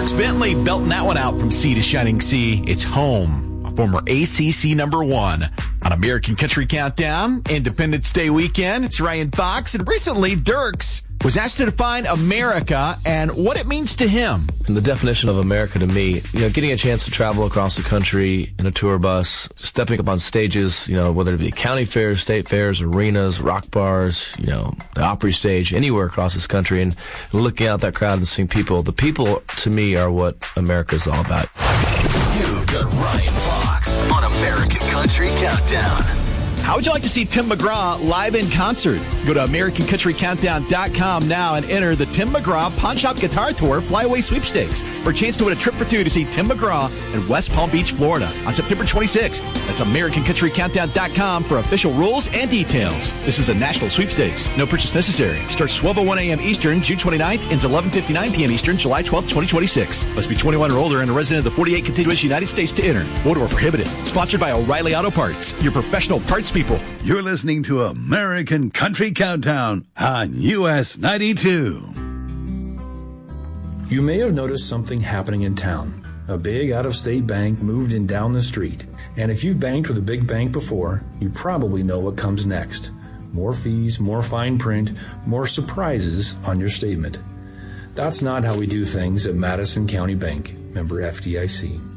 Dirks Bentley belting that one out from sea to shining sea. It's Home, a former ACC number one. On American Country Countdown, Independence Day weekend, it's Ryan Fox. And recently, Dirks was asked to define America and what it means to him. And the definition of America to me, getting a chance to travel across the country in a tour bus, stepping up on stages, whether it be county fairs, state fairs, arenas, rock bars, the Opry stage, anywhere across this country, and looking out that crowd and seeing people. The people, to me, are what America is all about. You've got Ryan Fox on American Country Countdown. How would you like to see Tim McGraw live in concert? Go to AmericanCountryCountdown.com now and enter the Tim McGraw Pawn Shop Guitar Tour Flyaway Sweepstakes for a chance to win a trip for two to see Tim McGraw in West Palm Beach, Florida on September 26th. That's AmericanCountryCountdown.com for official rules and details. This is a national sweepstakes. No purchase necessary. Starts 12:01 a.m. Eastern, June 29th, ends 11:59 p.m. Eastern, July 12th, 2026. Must be 21 or older and a resident of the 48 contiguous United States to enter. Void or prohibited. Sponsored by O'Reilly Auto Parts, your professional parts people. You're listening to American Country Countdown on US 92. You may have noticed something happening in town. A big out-of-state bank moved in down the street. And if you've banked with a big bank before, you probably know what comes next. More fees, more fine print, more surprises on your statement. That's not how we do things at Madison County Bank, member FDIC.